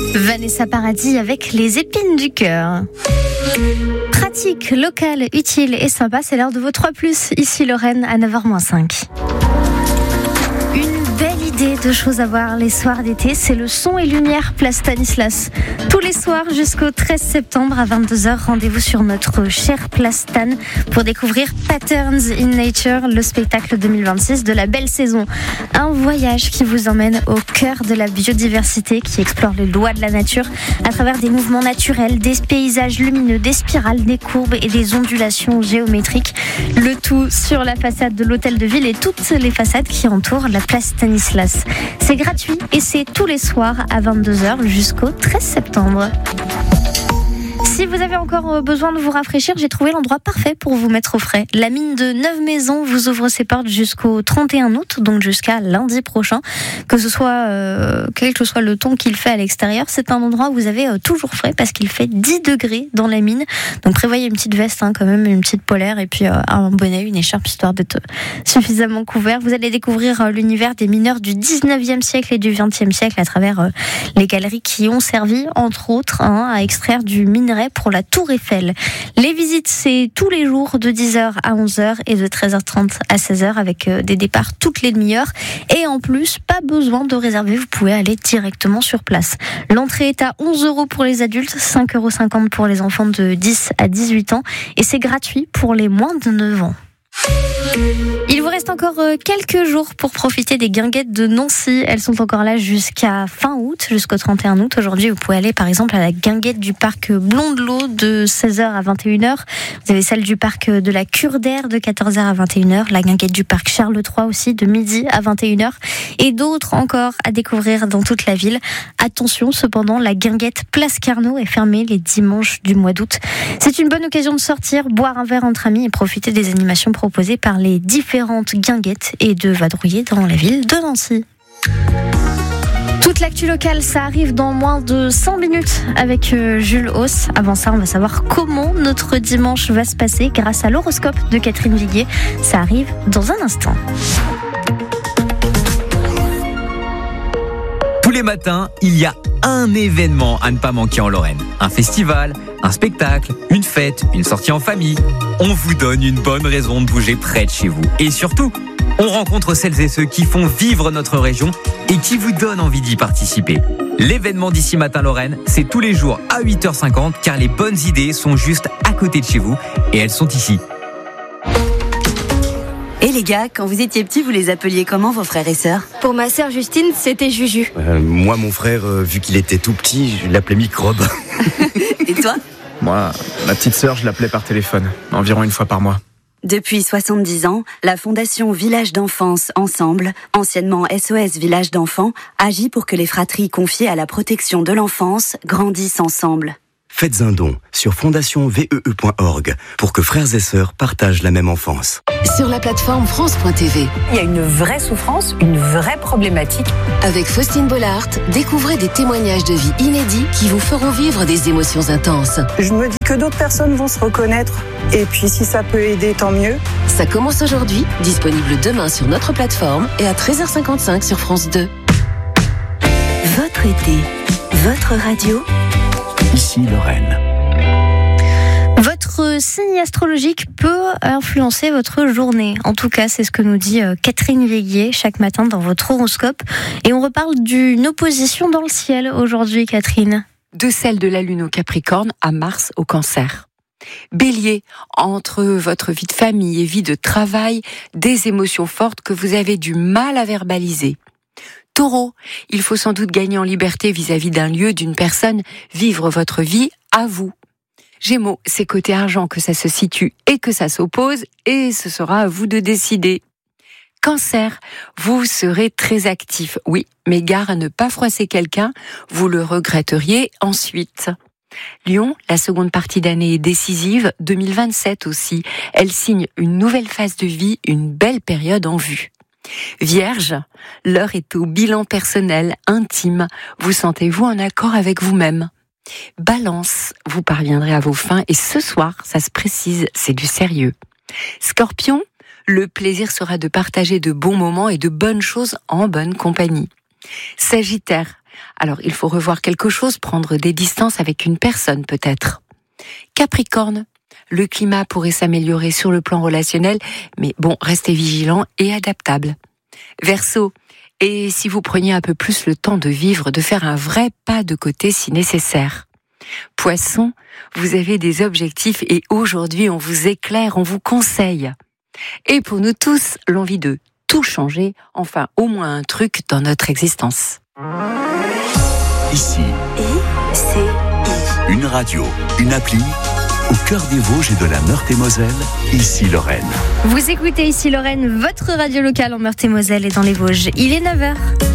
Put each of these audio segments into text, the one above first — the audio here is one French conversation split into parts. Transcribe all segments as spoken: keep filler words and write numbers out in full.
Vanessa Paradis avec les épines du cœur. Pratique, locale, utile et sympa, c'est l'heure de vos trois plus. Ici Lorraine à neuf heures moins cinq. Une belle idée de choses à voir les soirs d'été, c'est le son et lumière place Stanislas. Tous les soirs jusqu'au treize septembre à vingt-deux heures, rendez-vous sur notre chère place Stan pour découvrir Patterns in Nature, le spectacle deux mille vingt-six de la belle saison. Un voyage qui vous emmène au cœur de la biodiversité, qui explore les lois de la nature à travers des mouvements naturels, des paysages lumineux, des spirales, des courbes et des ondulations géométriques. Le tout sur la façade de l'hôtel de ville et toutes les façades qui entourent la place Stanislas. C'est gratuit et c'est tous les soirs à vingt-deux heures jusqu'au treize septembre. Si vous avez encore besoin de vous rafraîchir, j'ai trouvé l'endroit parfait pour vous mettre au frais. La mine de Neuve-Maisons vous ouvre ses portes jusqu'au trente et un août, donc jusqu'à lundi prochain. Que ce soit, euh, quel que soit le ton qu'il fait à l'extérieur, c'est un endroit où vous avez euh, toujours frais parce qu'il fait dix degrés dans la mine. Donc prévoyez une petite veste, hein, quand même, une petite polaire et puis euh, un bonnet, une écharpe, histoire d'être suffisamment couvert. Vous allez découvrir euh, l'univers des mineurs du dix-neuvième siècle et du vingtième siècle à travers euh, les galeries qui ont servi, entre autres, hein, à extraire du minerai pour la Tour Eiffel. Les visites, c'est tous les jours de dix heures à onze heures et de treize heures trente à seize heures avec des départs toutes les demi-heures. Et en plus, pas besoin de réserver, vous pouvez aller directement sur place. L'entrée est à onze euros pour les adultes, cinq euros cinquante pour les enfants de dix à dix-huit ans et c'est gratuit pour les moins de neuf ans. Il vous reste encore quelques jours pour profiter des guinguettes de Nancy. Elles sont encore là jusqu'à fin août, jusqu'au trente et un août. Aujourd'hui, vous pouvez aller par exemple à la guinguette du parc Blondelot de seize heures à vingt et une heures. Vous avez celle du parc de la Cure d'Air de quatorze heures à vingt et une heures. La guinguette du parc Charles trois aussi de midi à vingt et une heures. Et d'autres encore à découvrir dans toute la ville. Attention cependant, la guinguette Place Carnot est fermée les dimanches du mois d'août. C'est une bonne occasion de sortir, boire un verre entre amis et profiter des animations proposées par les différentes guinguettes et de vadrouiller dans la ville de Nancy. Toute l'actu locale, ça arrive dans moins de cinq minutes avec Jules Hauss. Avant ça, on va savoir comment notre dimanche va se passer grâce à l'horoscope de Catherine Viguier. Ça arrive dans un instant. Tous les matins, il y a un événement à ne pas manquer en Lorraine. Un festival, un spectacle, une fête, une sortie en famille. On vous donne une bonne raison de bouger près de chez vous. Et surtout, on rencontre celles et ceux qui font vivre notre région et qui vous donnent envie d'y participer. L'événement d'ici matin Lorraine, c'est tous les jours à huit heures cinquante car les bonnes idées sont juste à côté de chez vous et elles sont ici. Et les gars, quand vous étiez petits, vous les appeliez comment vos frères et sœurs ? Pour ma sœur Justine, c'était Juju. Euh, moi, mon frère, euh, vu qu'il était tout petit, je l'appelais Microbe. Et toi ? Moi, ma petite sœur, je l'appelais par téléphone, environ une fois par mois. Depuis soixante-dix ans, la Fondation Village d'Enfance Ensemble, anciennement S O S Village d'Enfants, agit pour que les fratries confiées à la protection de l'enfance grandissent ensemble. Faites un don sur fondation v e e point org pour que frères et sœurs partagent la même enfance. Sur la plateforme France point t v. Il y a une vraie souffrance, une vraie problématique. Avec Faustine Bollard, découvrez des témoignages de vie inédits qui vous feront vivre des émotions intenses. Je me dis que d'autres personnes vont se reconnaître. Et puis si ça peut aider, tant mieux. Ça commence aujourd'hui, disponible demain sur notre plateforme et à treize heures cinquante-cinq sur France deux. Votre été, votre radio. Ici Lorraine. Votre signe astrologique peut influencer votre journée. En tout cas, c'est ce que nous dit Catherine Viguier chaque matin dans votre horoscope. Et on reparle d'une opposition dans le ciel aujourd'hui, Catherine. De celle de la Lune au Capricorne à Mars au Cancer. Bélier, entre votre vie de famille et vie de travail, des émotions fortes que vous avez du mal à verbaliser. Taureau, il faut sans doute gagner en liberté vis-à-vis d'un lieu, d'une personne, vivre votre vie à vous. Gémeaux, c'est côté argent que ça se situe et que ça s'oppose, et ce sera à vous de décider. Cancer, vous serez très actif, oui, mais gare à ne pas froisser quelqu'un, vous le regretteriez ensuite. Lion, la seconde partie d'année est décisive, deux mille vingt-sept aussi, elle signe une nouvelle phase de vie, une belle période en vue. Vierge, l'heure est au bilan personnel, intime. Vous sentez-vous en accord avec vous-même ? Balance, vous parviendrez à vos fins et ce soir, ça se précise, c'est du sérieux. Scorpion, le plaisir sera de partager de bons moments et de bonnes choses en bonne compagnie. Sagittaire, Alors il faut revoir quelque chose, prendre des distances avec une personne peut-être. Capricorne, le climat pourrait s'améliorer sur le plan relationnel, mais bon, restez vigilant et adaptable. Verseau, et si vous preniez un peu plus le temps de vivre, de faire un vrai pas de côté si nécessaire. Poisson, vous avez des objectifs et aujourd'hui on vous éclaire, on vous conseille. Et pour nous tous, l'envie de tout changer, enfin au moins un truc dans notre existence. Ici, I, C, I. Une radio, une appli, au cœur des Vosges et de la Meurthe-et-Moselle, ici Lorraine. Vous écoutez ici Lorraine, votre radio locale en Meurthe-et-Moselle et dans les Vosges. Il est neuf heures.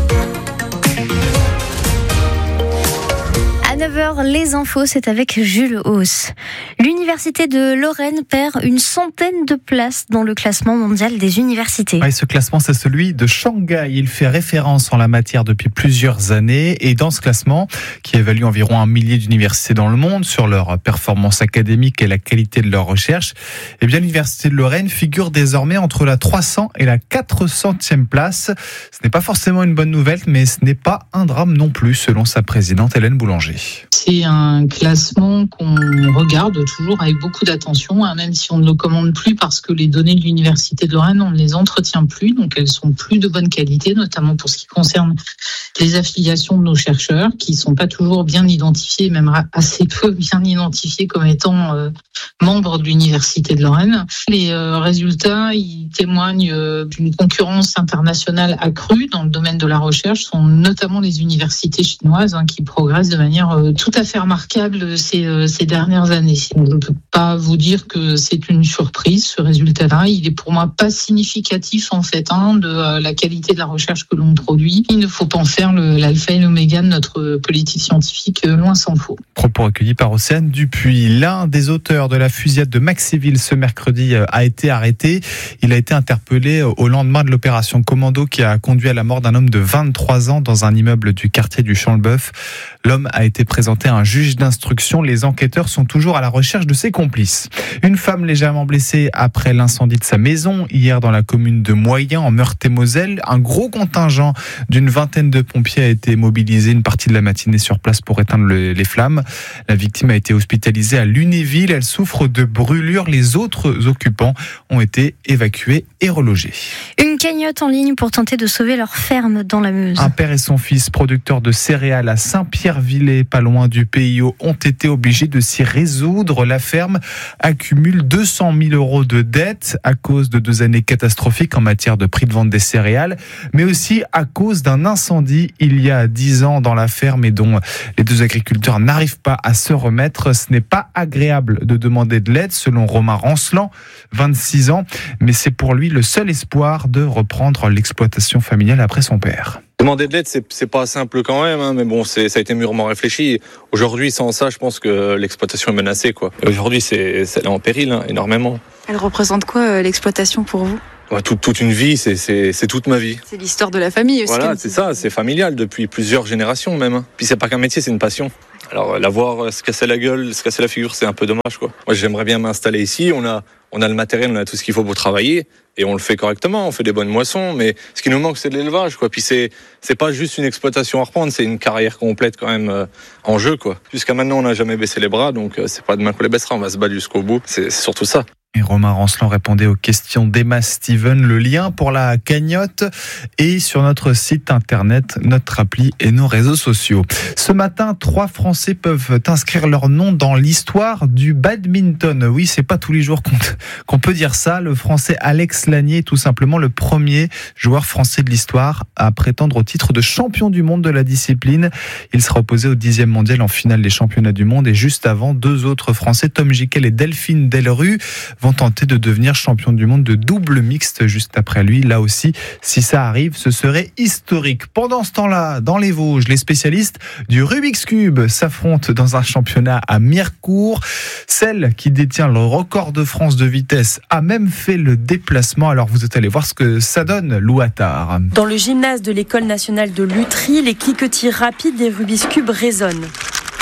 À neuf heures, les infos, c'est avec Jules Hauss. L'université de Lorraine perd une centaine de places dans le classement mondial des universités. Ouais, ce classement, c'est celui de Shanghai. Il fait référence en la matière depuis plusieurs années. Et dans ce classement, qui évalue environ un millier d'universités dans le monde sur leur performance académique et la qualité de leur recherche, eh bien, l'université de Lorraine figure désormais entre la trois cents et la quatre centième place. Ce n'est pas forcément une bonne nouvelle, mais ce n'est pas un drame non plus, selon sa présidente Hélène Boulanger. C'est un classement qu'on regarde toujours avec beaucoup d'attention, hein, même si on ne le commande plus parce que les données de l'Université de Lorraine, on ne les entretient plus, donc elles sont plus de bonne qualité, notamment pour ce qui concerne les affiliations de nos chercheurs, qui ne sont pas toujours bien identifiés, même assez peu bien identifiés comme étant euh, membres de l'Université de Lorraine. Les euh, résultats, ils témoignent euh, d'une concurrence internationale accrue dans le domaine de la recherche, sont notamment les universités chinoises hein, qui progressent de manière euh, tout à fait remarquable ces, euh, ces dernières années. Je ne peux pas vous dire que c'est une surprise, ce résultat-là. Il est pour moi pas significatif, en fait, hein, de euh, la qualité de la recherche que l'on produit. Il ne faut pas en faire le, l'alpha et l'oméga de notre politique scientifique, euh, loin s'en faut. Propos recueillis par Océane Dupuis. L'un des auteurs de la fusillade de Maxéville ce mercredi a été arrêté. Il a été interpellé au lendemain de l'opération Commando qui a conduit à la mort d'un homme de vingt-trois ans dans un immeuble du quartier du Champ-le-Bœuf. L'homme a été présenté à un juge d'instruction. Les enquêteurs sont toujours à la recherche de ses complices. Une femme légèrement blessée après l'incendie de sa maison hier dans la commune de Moyen en Meurthe-et-Moselle. Un gros contingent d'une vingtaine de pompiers a été mobilisé une partie de la matinée sur place pour éteindre le, les flammes. La victime a été hospitalisée à Lunéville. Elle souffre de brûlures. Les autres occupants ont été évacués et relogés. Une cagnotte en ligne pour tenter de sauver leur ferme dans la Meuse. Un père et son fils, producteurs de céréales à Saint-Pierre-Villers, pas loin du P I O, ont été obligés de s'y résoudre. La ferme accumule deux cent mille euros de dettes à cause de deux années catastrophiques en matière de prix de vente des céréales, mais aussi à cause d'un incendie il y a dix ans dans la ferme et dont les deux agriculteurs n'arrivent pas à se remettre. Ce n'est pas agréable de demander de l'aide, selon Romain Rancelan, vingt-six ans, mais c'est pour lui le seul espoir de reprendre l'exploitation familiale après son père. Demander de l'aide, c'est, c'est pas simple quand même, hein, mais bon, c'est, ça a été mûrement réfléchi. Aujourd'hui, sans ça, je pense que l'exploitation est menacée, quoi. Et aujourd'hui, c'est, c'est en péril, hein, énormément. Elle représente quoi, euh, l'exploitation pour vous ? Ouais, toute, toute une vie, c'est, c'est, c'est toute ma vie. C'est l'histoire de la famille aussi. Voilà, c'est ça, c'est familial depuis plusieurs générations même. Hein. Puis c'est pas qu'un métier, c'est une passion. Alors la voir se casser la gueule, se casser la figure, c'est un peu dommage, quoi. Moi, j'aimerais bien m'installer ici. On a, on a le matériel, on a tout ce qu'il faut pour travailler. Et on le fait correctement, on fait des bonnes moissons, mais ce qui nous manque, c'est de l'élevage, quoi. Puis c'est, c'est pas juste une exploitation à reprendre, c'est une carrière complète quand même euh, en jeu, quoi. Jusqu'à maintenant, on n'a jamais baissé les bras, donc euh, c'est pas demain qu'on les baissera, on va se battre jusqu'au bout. C'est, c'est surtout ça. Et Romain Rancelan répondait aux questions d'Emma Steven. Le lien pour la cagnotte est sur notre site internet, notre appli et nos réseaux sociaux. Ce matin, trois Français peuvent inscrire leur nom dans l'histoire du badminton. Oui, c'est pas tous les jours qu'on, qu'on peut dire ça. Le Français Alex Lanier est tout simplement le premier joueur français de l'histoire à prétendre au titre de champion du monde de la discipline. Il sera opposé au dixième mondial en finale des championnats du monde. Et juste avant, deux autres Français, Tom Gickel et Delphine Delru, vont tenter de devenir champion du monde de double mixte juste après lui. Là aussi, si ça arrive, ce serait historique. Pendant ce temps-là, dans les Vosges, les spécialistes du Rubik's Cube s'affrontent dans un championnat à Mirecourt. Celle qui détient le record de France de vitesse a même fait le déplacement. Alors vous êtes allé voir ce que ça donne, Lou Attard. Dans le gymnase de l'École nationale de Lutry, les cliquetis rapides des Rubik's Cube résonnent.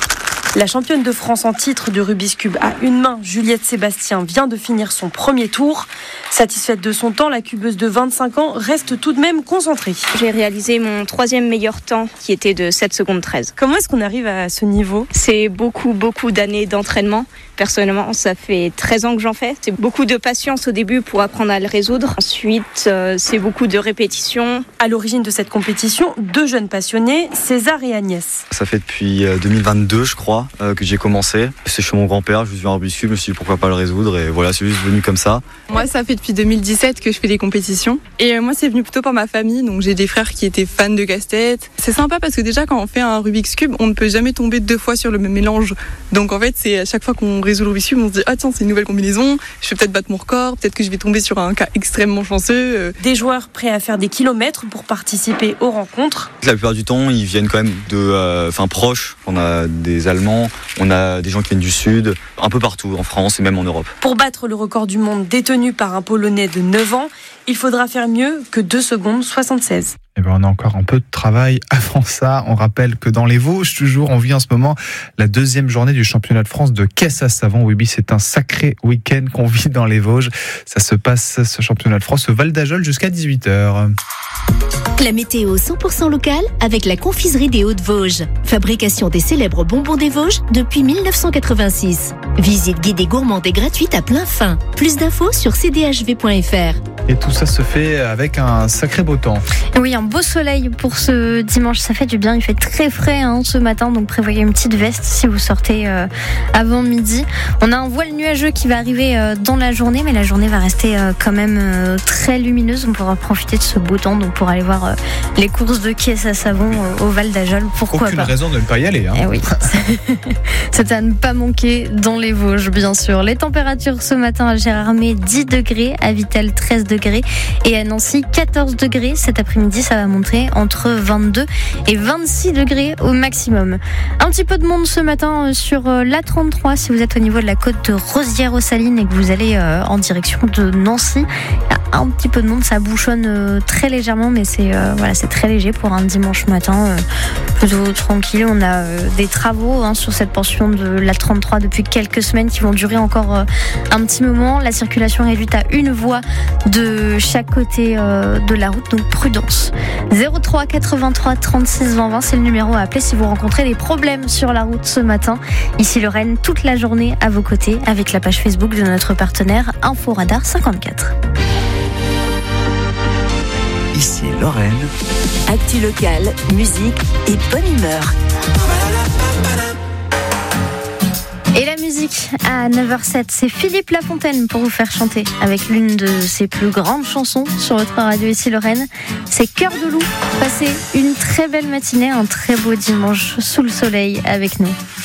La championne de France en titre du Rubik's Cube à une main, Juliette Sébastien, vient de finir son premier tour. Satisfaite de son temps, la cubeuse de vingt-cinq ans reste tout de même concentrée. J'ai réalisé mon troisième meilleur temps qui était de sept secondes treize. Comment est-ce qu'on arrive à ce niveau ? C'est beaucoup, beaucoup d'années d'entraînement. Personnellement, ça fait treize ans que j'en fais. C'est beaucoup de patience au début pour apprendre à le résoudre. Ensuite, euh, c'est beaucoup de répétitions. À l'origine de cette compétition, deux jeunes passionnés, César et Agnès. Ça fait depuis deux mille vingt-deux, je crois, euh, que j'ai commencé. C'est chez mon grand-père, je me suis vu un Rubik's Cube, je me suis dit pourquoi pas le résoudre et voilà, c'est juste venu comme ça. Moi, ça fait depuis deux mille dix-sept que je fais des compétitions et euh, moi, c'est venu plutôt par ma famille. Donc, j'ai des frères qui étaient fans de casse-tête. C'est sympa parce que déjà, quand on fait un Rubik's Cube, on ne peut jamais tomber deux fois sur le même mélange. Donc, en fait, c'est à chaque fois qu'on résout le Rubik's Cube, on se dit ah tiens, c'est une nouvelle combinaison. Je vais peut-être battre mon record, peut-être que je vais tomber sur un cas extrêmement chanceux. Des joueurs prêts à faire des kilomètres pour participer aux rencontres. La plupart du temps, ils viennent quand même de, enfin euh, proches. On a des Allemands, on a des gens qui viennent du Sud, un peu partout en France et même en Europe. Pour battre le record du monde détenu par un Polonais de neuf ans, il faudra faire mieux que deux secondes soixante-seize. Eh bien, on a encore un peu de travail avant ça. On rappelle que dans les Vosges, toujours, on vit en ce moment la deuxième journée du championnat de France de caisse à savon. Oui, oui, c'est un sacré week-end qu'on vit dans les Vosges. Ça se passe, ce championnat de France, au Val d'Ajol jusqu'à dix-huit heures. La météo cent pour cent locale avec la confiserie des Hauts-de-Vosges. Fabrication des célèbres bonbons des Vosges depuis mille neuf cent quatre-vingt-six. Visite guidée gourmande et gratuite à plein fin. Plus d'infos sur c d h v point f r. Et tout ça se fait avec un sacré beau temps. Oui, un beau soleil pour ce dimanche, ça fait du bien. Il fait très frais hein, ce matin, donc prévoyez une petite veste si vous sortez euh, avant midi. On a un voile nuageux qui va arriver euh, dans la journée, mais la journée va rester euh, quand même euh, très lumineuse. On pourra profiter de ce beau temps donc pour aller voir euh, les courses de caisse à savon euh, au Val d'Ajol. Pourquoi Aucune pas. raison de ne pas y aller. Hein. Eh oui, c'est à ne pas manquer dans les Vosges, bien sûr. Les températures ce matin à Gérardmer, dix degrés, à Vittel, treize degrés et à Nancy, quatorze degrés. Cet après-midi, ça va monter entre vingt-deux et vingt-six degrés au maximum. Un petit peu de monde ce matin sur l'A trente-trois si vous êtes au niveau de la côte de Rosières-aux-Salines et que vous allez en direction de Nancy. Il y a un petit peu de monde, ça bouchonne très légèrement, mais c'est euh, voilà, c'est très léger pour un dimanche matin, euh, plutôt tranquille. On a euh, des travaux hein, sur cette portion de l'A trente-trois depuis quelques semaines qui vont durer encore euh, un petit moment. La circulation est réduite à une voie de chaque côté euh, de la route, donc prudence. zéro trois quatre-vingt-trois trente-six vingt vingt, c'est le numéro à appeler si vous rencontrez des problèmes sur la route ce matin. Ici Lorraine, toute la journée à vos côtés avec la page Facebook de notre partenaire Inforadar cinquante-quatre. Ici Lorraine. Actu locale, musique et bonne humeur. Et la musique à neuf heures zéro sept, c'est Philippe Lafontaine pour vous faire chanter avec l'une de ses plus grandes chansons sur votre radio ici Lorraine. C'est Cœur de loup. Passez une très belle matinée, un très beau dimanche sous le soleil avec nous.